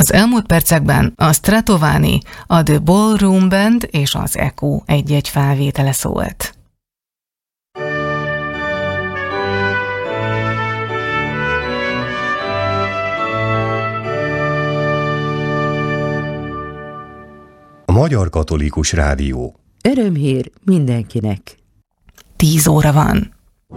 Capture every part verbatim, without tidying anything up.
Az elmúlt percekben a Stratovani, a The Ballroom Band és az Echo egy-egy felvétele szólt. A Magyar Katolikus Rádió. Örömhír mindenkinek. Tíz óra van.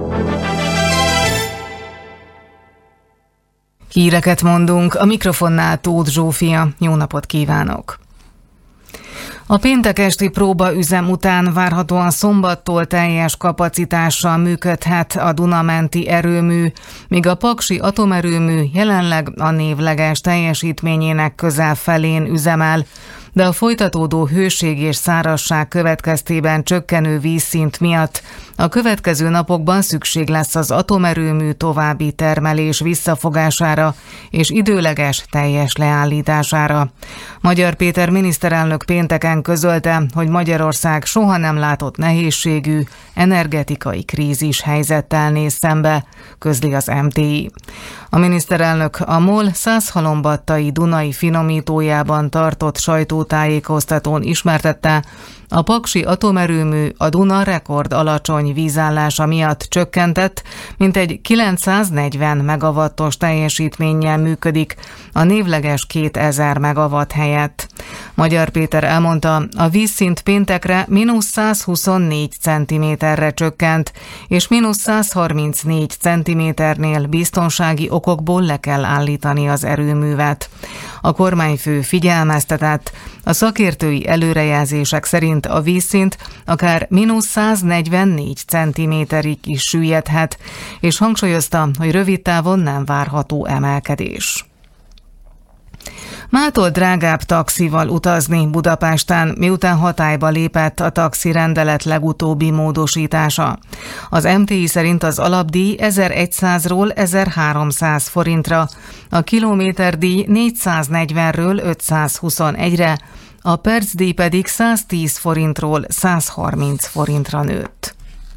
Híreket mondunk, a mikrofonnál Tóth Zsófia. Jó napot kívánok! A péntek esti próbaüzem után várhatóan szombattól teljes kapacitással működhet a Duna-menti erőmű, míg a paksi atomerőmű jelenleg a névleges teljesítményének közel felén üzemel, de a folytatódó hőség és szárazság következtében csökkenő vízszint miatt a következő napokban szükség lesz az atomerőmű további termelés visszafogására és időleges teljes leállítására. Magyar Péter miniszterelnök pénteken közölte, hogy Magyarország soha nem látott nehézségű energetikai krízis helyzettel néz szembe, közli az em té i. A miniszterelnök a MOL Százhalombattai Dunai finomítójában tartott sajtótájékoztatón ismertette, a paksi atomerőmű a Duna rekord alacsony vízállása miatt csökkentett, mintegy kilencszáznegyven megawattos teljesítménnyel működik, a névleges kétezer megawatt helyett. Magyar Péter elmondta, a vízszint péntekre mínusz százhuszonnégy centiméterre csökkent, és mínusz százharmincnégy centiméternél biztonsági okokból le kell állítani az erőművet. A kormányfő figyelmeztetett, a szakértői előrejelzések szerint a vízszint akár mínusz száznegyvennégy centiméterig is süllyedhet, és hangsúlyozta, hogy rövid távon nem várható emelkedés. Mától drágább taxival utazni Budapesten, miután hatályba lépett a taxi rendelet legutóbbi módosítása. Az em té i szerint az alapdíj ezerszázról ezerháromszáz forintra, a kilométerdíj négyszáznegyvenről ötszázhuszonegyre, a percdíj pedig száztíz forintról százharminc forintra nőtt.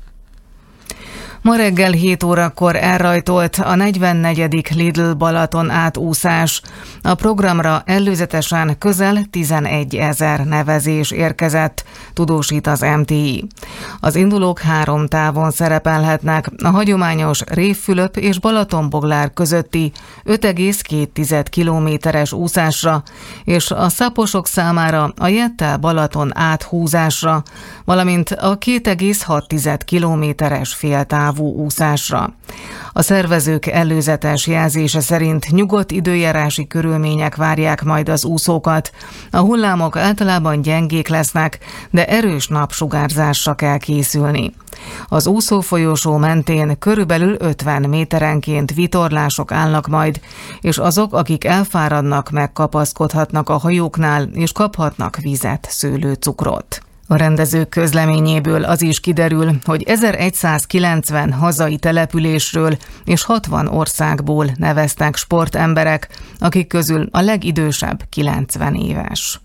Ma reggel hét órakor elrajtolt a negyvennegyedik Lidl Balaton átúszás. A programra előzetesen közel tizenegyezer nevezés érkezett, tudósít az em té i. Az indulók három távon szerepelhetnek, a hagyományos Révfülöp és Balatonboglár közötti öt egész két kilométeres úszásra, és a szaposok számára a Jettel Balaton áthúzásra, valamint a két egész hat kilométeres féltávú úszásra. A szervezők előzetes jelzése szerint nyugodt időjárási körülmények várják majd az úszókat. A hullámok általában gyengék lesznek, de erős napsugárzásra kell készülni. Az úszófolyósó mentén körülbelül ötven méterenként vitorlások állnak majd, és azok, akik elfáradnak, megkapaszkodhatnak a hajóknál, és kaphatnak vizet, szőlőcukrot. A rendezők közleményéből az is kiderül, hogy ezerszázkilencven hazai településről és hatvan országból neveztek sportemberek, akik közül a legidősebb kilencven éves.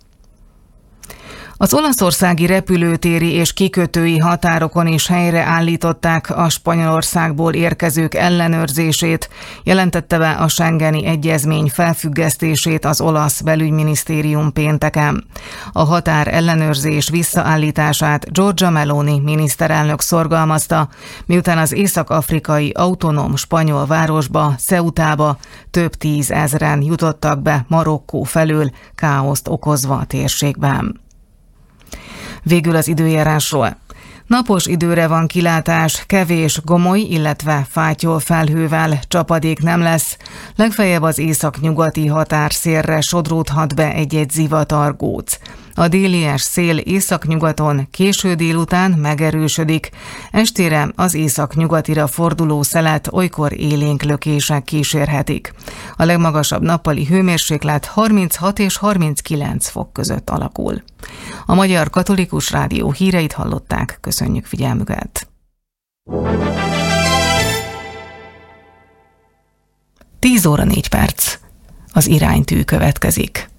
Az olaszországi repülőtéri és kikötői határokon is helyreállították a Spanyolországból érkezők ellenőrzését, jelentette be a Schengeni Egyezmény felfüggesztését az olasz belügyminisztérium pénteken. A határ ellenőrzés visszaállítását Giorgia Meloni miniszterelnök szorgalmazta, miután az észak-afrikai autonóm spanyol városba, Ceutába több tízezren jutottak be Marokkó felől, káoszt okozva a térségben. Végül az időjárásról. Napos időre van kilátás, kevés gomoly, illetve fátyol felhővel, csapadék nem lesz, legfeljebb az északnyugati határszélre sodródhat be egy-egy zivatargóc. A délies szél északnyugaton késő délután megerősödik, estére az északnyugatira forduló szelet olykor élénk lökések kísérhetik. A legmagasabb nappali hőmérséklet harminchat és harminckilenc fok között alakul. A Magyar Katolikus Rádió híreit hallották, köszönjük figyelmüket! tíz óra négy perc. Az iránytű következik.